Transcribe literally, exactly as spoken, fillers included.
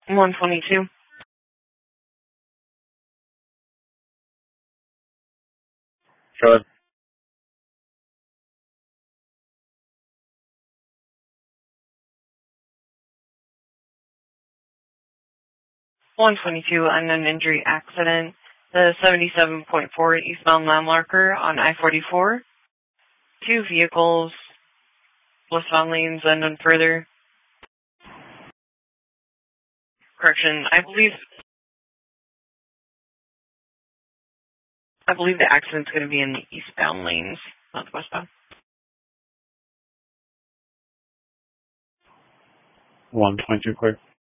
one twenty-two. Good. one twenty-two, unknown injury accident. The seventy-seven point four eastbound landmarker on I forty-four. Two vehicles, westbound lanes, unknown further. Correction, I believe I believe the accident's going to be in the eastbound lanes, not the westbound. one twenty-two, clear.